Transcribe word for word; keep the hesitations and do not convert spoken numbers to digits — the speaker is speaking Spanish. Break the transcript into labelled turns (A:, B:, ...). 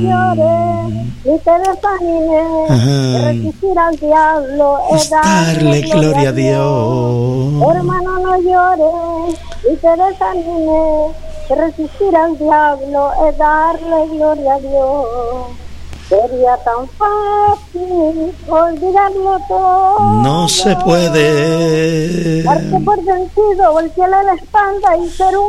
A: llores ni te desanimes. Resistir al diablo es darle gloria a Dios. Hermano, no llores ni te desanimes. Resistir al diablo es darle gloria a Dios. Sería tan fácil olvidarlo todo.
B: No se puede.
A: Darte por vencido, voltearle la espalda y ser un